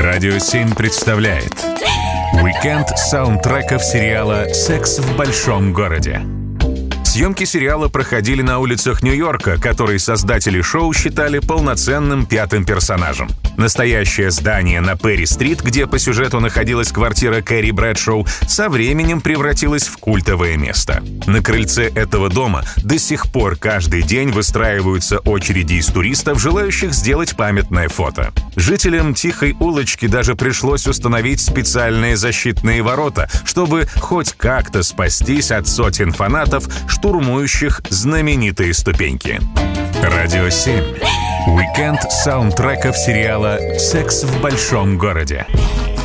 Радио 7 представляет уикенд саундтреков сериала «Секс в большом городе». Съемки сериала проходили на улицах Нью-Йорка, который создатели шоу считали полноценным пятым персонажем. Настоящее здание на Перри-стрит, где по сюжету находилась квартира Кэрри Брэдшоу, со временем превратилось в культовое место. На крыльце этого дома до сих пор каждый день выстраиваются очереди из туристов, желающих сделать памятное фото. Жителям тихой улочки даже пришлось установить специальные защитные ворота, чтобы хоть как-то спастись от сотен фанатов, штурмующих знаменитые ступеньки. Радио 7. Уикенд саундтреков сериала «Секс в большом городе».